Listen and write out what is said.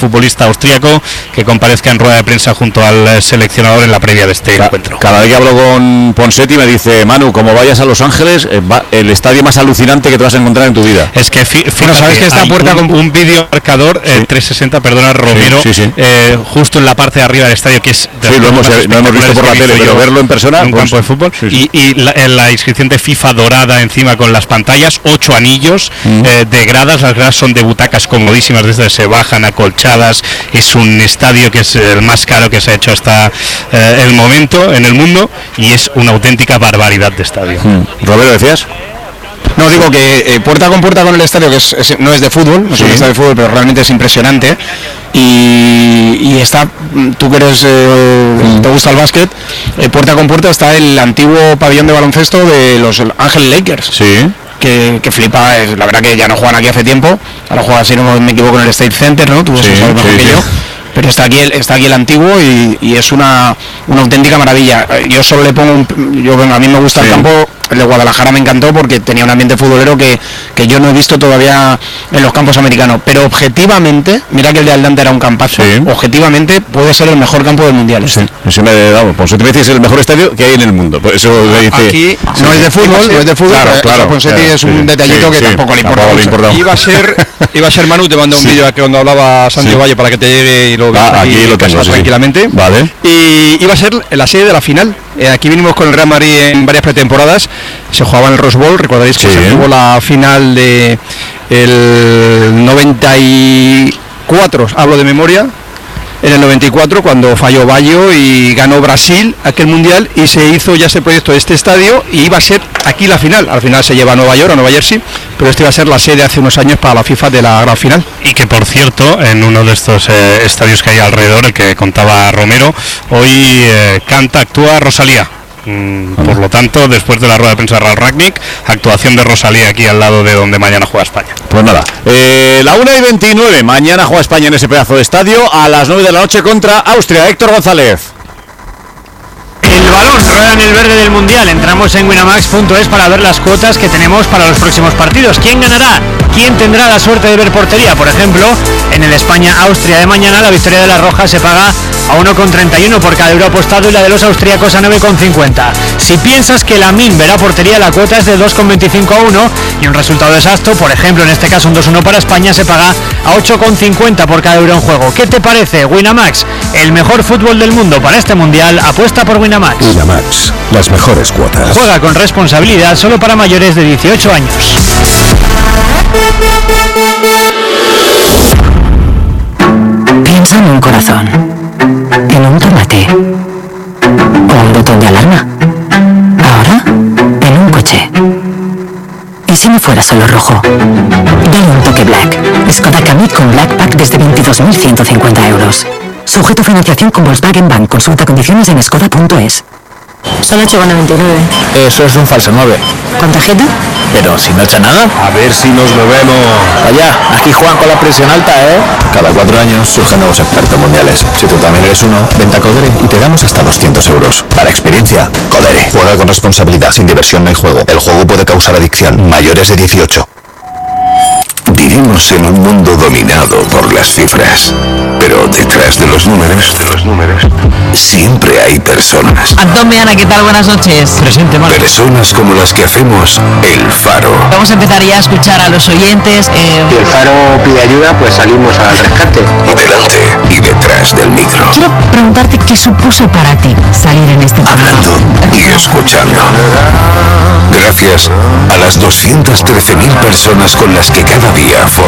futbolista austríaco que comparezca en rueda de prensa junto al seleccionador en la previa de este encuentro. Cada vez que hablo con Ponseti me dice: Manu, como vayas a Los Ángeles, el estadio más alucinante que te vas a encontrar en tu vida. Es que sabes que esta puerta con un vídeo marcador 360, perdona, Romero, justo en la parte de arriba del estadio, que es lo hemos visto por la tele, pero verlo en persona, en un campo de fútbol, y la inscripción de FIFA dorada encima con las pantallas, 8 anillos de gradas. Las gradas son de butacas comodísimas, desde se bajan acolchadas. Es un estadio que es el más caro que se ha hecho hasta el momento en el mundo, y es una auténtica barbaridad de estadio. Roberto, ¿decías? No, digo que puerta con el estadio, que no es de fútbol, no es un estadio de fútbol, pero realmente es impresionante. Y está, tú que eres, te gusta el básquet, puerta con puerta está el antiguo pabellón de baloncesto de los Ángeles Lakers. Sí. Que flipa, la verdad que ya no juegan aquí hace tiempo, ahora juegan, si no me equivoco, en el State Center, ¿no? Tú eso sabes mejor que yo. Pero está aquí el antiguo y es una auténtica maravilla. Yo solo le pongo a mí me gusta el campo. El de Guadalajara me encantó porque tenía un ambiente futbolero que yo no he visto todavía en los campos americanos. Pero objetivamente, mira que el de Atlanta era un campazo, objetivamente puede ser el mejor campo del mundial. Eso me he dado. Ponseti me dice es el mejor estadio que hay en el mundo. Por eso me dice, aquí no es de fútbol, Claro, Ponseti es un detallito que tampoco le importa. Iba a ser Manu, te mando un vídeo aquí cuando hablaba Santiago Valle para que te llegue y lo veas aquí lo tengo, tranquilamente. Vale. Y iba a ser la sede de la final. Aquí vinimos con el Real Madrid en varias pretemporadas. Se jugaba en el Rose Bowl, recordaréis que se jugó la final de el 94, hablo de memoria, en el 94 cuando falló Baggio y ganó Brasil aquel mundial, y se hizo ya este proyecto de este estadio y iba a ser aquí la final. Al final se lleva a Nueva York, a Nueva Jersey, pero este iba a ser la sede hace unos años para la FIFA de la gran final. Y que, por cierto, en uno de estos estadios que hay alrededor, el que contaba Romero, hoy actúa Rosalía. Por lo tanto, después de la rueda de prensa de Ralf Rangnick, actuación de Rosalía aquí al lado de donde mañana juega España. Pues nada, la 1:29, mañana juega España en ese pedazo de estadio a las 9 de la noche contra Austria. Héctor González. El balón rueda en el verde del Mundial. Entramos en winamax.es para ver las cuotas que tenemos para los próximos partidos. ¿Quién ganará? ¿Quién tendrá la suerte de ver portería? Por ejemplo, en el España-Austria de mañana, la victoria de la Roja se paga a 1,31 por cada euro apostado y la de los austríacos a 9,50. Si piensas que Lamine verá portería, la cuota es de 2,25 a 1 y un resultado exacto, por ejemplo, en este caso un 2-1 para España, se paga a 8,50 por cada euro en juego. ¿Qué te parece? Winamax, el mejor fútbol del mundo para este Mundial, apuesta por Winamax. Winamax, las mejores cuotas. Juega con responsabilidad, solo para mayores de 18 años. Piensa en un corazón, en un tomate o un botón de alarma. Ahora, en un coche. ¿Y si no fuera solo rojo? Dale un toque Black. Skoda Kamiq con Black Pack desde 22.150 euros. Sujeto a financiación con Volkswagen Bank. Consulta condiciones en skoda.es. Son 8,99. Eso es un falso 9. ¿Con tarjeta? Pero si no echa nada. A ver si nos movemos. Vaya, aquí juegan con la presión alta, ¿eh? Cada 4 años surgen nuevos expertos mundiales. Si tú también eres uno, vente a Codere y te damos hasta 200 euros. Para experiencia, Codere. Juega con responsabilidad, sin diversión no hay juego. El juego puede causar adicción. Mayores de 18. Vivimos en un mundo dominado por las cifras, pero detrás de los números, siempre hay personas. Antón, Ana, ¿qué tal? Buenas noches. Presente, Marco. Personas como las que hacemos El Faro. Vamos a empezar ya a escuchar a los oyentes. Si El Faro pide ayuda, pues salimos al rescate. Delante y detrás del micro. Quiero preguntarte qué supuso para ti salir en este programa. Hablando y escuchando. Gracias a las 213.000 personas con las que cada día formo